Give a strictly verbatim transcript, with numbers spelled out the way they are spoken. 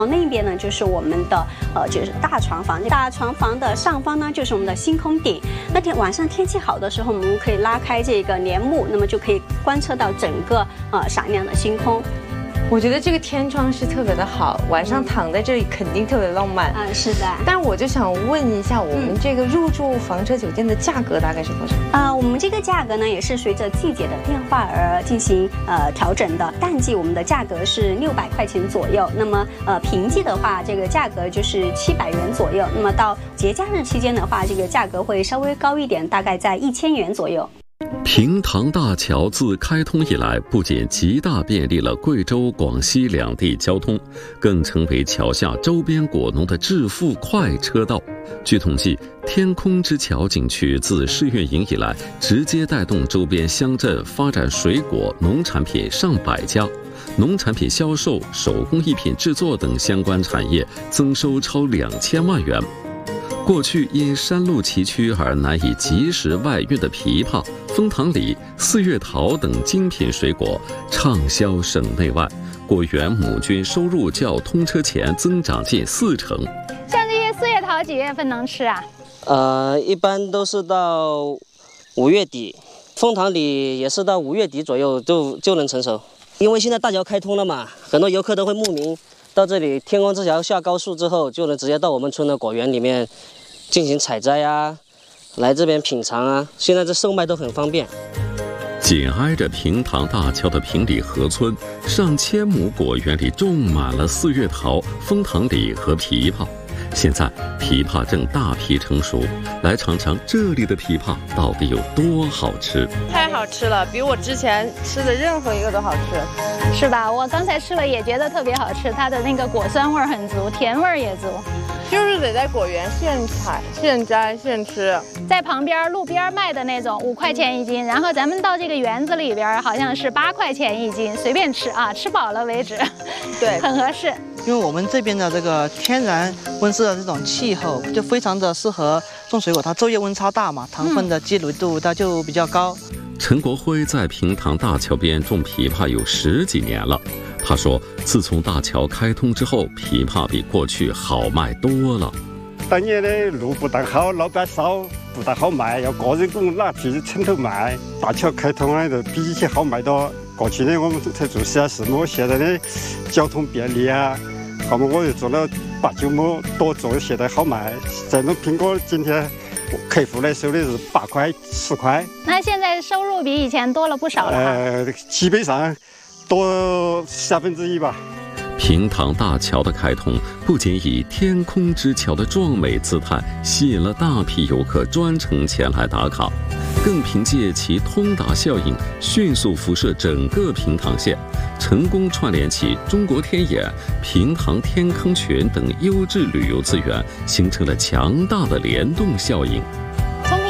那边呢，就是我们的呃，就是大床房。大床房的上方呢，就是我们的星空顶。那天晚上天气好的时候，我们可以拉开这个帘幕，那么就可以观测到整个呃闪亮的星空。 我觉得这个天窗是特别的好，晚上躺在这里肯定特别浪漫。 嗯，是的。 但我就想问一下，我们这个入住房车酒店的价格大概是多少？ 啊、呃，我们这个价格呢，也是随着季节的变化而进行呃调整的。淡季我们的价格是六百块钱左右，那么呃平季的话，这个价格就是七百元左右。那么到节假日期间的话，这个价格会稍微高一点，大概在一千元左右。 平塘大桥自开通以来，不仅极大便利了贵州、广西两地交通，更成为桥下周边果农的致富快车道。据统计，天空之桥景区自试运营以来，直接带动周边乡镇发展水果、农产品上百家，农产品销售、手工艺品制作等相关产业增收超两千万元。 过去因山路崎岖而难以及时外运的枇杷、枫糖李、四月桃等精品水果畅销省内外，果园亩均收入较通车前增长近四成。 像这些四月桃几月份能吃啊？ 呃，一般都是到五月底，枫糖李也是到五月底左右就就能成熟。因为现在大桥开通了嘛，很多游客都会慕名。 到这里，天空之桥下高速之后，就能直接到我们村的果园里面进行采摘啊，来这边品尝啊。现在这售卖都很方便。 紧挨着平塘大桥的平里河村，上千亩果园里种满了四月桃、枫糖李和枇杷。现在枇杷正大批成熟，来尝尝这里的枇杷到底有多好吃。 太好吃了，比我之前吃的任何一个都好吃， 是吧？我刚才吃了也觉得特别好吃，它的那个果酸味很足，甜味也足。 就是得在果园现采、现摘、现吃， 在旁边路边卖的那种五块钱一斤，然后咱们到这个园子里边好像是八块钱一斤，随便吃啊，吃饱了为止， 对， 很合适。 因为我们这边的这个天然温室的这种气候，就非常的适合种水果，它昼夜温差大嘛，糖分的积累度它就比较高。 陈国辉在平塘大桥边种枇杷有十几年了。 他说：“自从大桥开通之后，枇杷比过去好卖多了。 当年的路不大好，老板少，不大好卖，要个人工拿去城头卖。大桥开通了，就比以前好卖多。过去呢，我们才做十二四亩，现在的交通便利啊，后面我又做了八九亩，多做现在好卖。这种苹果今天客户来收的是八块、十块。 那现在收入比以前多了不少了。 呃，基本上。” 多三分之一吧。 平塘大桥的开通，不仅以天空之桥的壮美姿态吸引了大批游客专程前来打卡，更凭借其通达效应，迅速辐射整个平塘县，成功串联起中国天眼、平塘天坑群等优质旅游资源，形成了强大的联动效应。